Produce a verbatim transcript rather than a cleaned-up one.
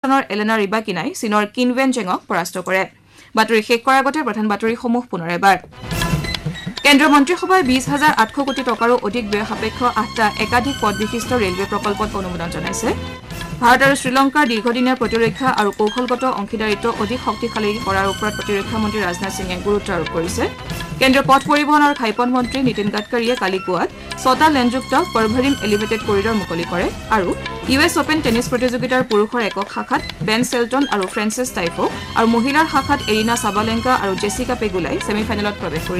কাজাখস্তানৰ Elena ৰিবাকিনাই চীনৰ কিনৱেন জেঙক পৰাস্ত কৰে বাতৰি শেষ কৰাৰ আগতে প্ৰধান বাতৰিসমূহ পুনৰ এবাৰ কেন্দ্ৰীয় মন্ত্ৰীসভাই বিশ হাজাৰ আঠশ কোটি টকাৰো অধিক ব্যয় সাপেক্ষ আঠটা একাধিক পদ বিশিষ্ট ৰেলৱে প্ৰকল্পত অনুমোদন জনাইছে ভাৰত আৰু শ্ৰীলংকাৰ দীৰ্ঘদিনীয়া প্ৰতিৰক্ষা আৰু কৌশলগত অংশীদাৰিত্ব অধিক শক্তিশালী কৰাৰ ওপৰত প্ৰতিৰক্ষা মন্ত্ৰী ৰাজনাথ সিঙে গুৰুত্ব আৰোপ কৰিছে কেন্দ্ৰীয় পথ পৰিবহণ আৰু ঘাইপথ মন্ত্ৰী নীতিন গাডকাৰীয়ে কালি পুৱাত ছটা লেনযুক্ত পৰভৰিম এলিভেটেড কৰিডৰ মুকলি কৰে আৰু ইউ এছ অপেন টেনিছ প্ৰতিযোগিতাৰ পুৰুষৰ একক শাখাত বেন চেল্টন আৰু ফ্ৰেন্সিছ টাইফো আৰু মহিলাৰ শাখাত এৰিনা চাবালেংকা আৰু জেছিকা পেগুলাই ছেমি ফাইনেলত প্ৰৱেশ কৰিছে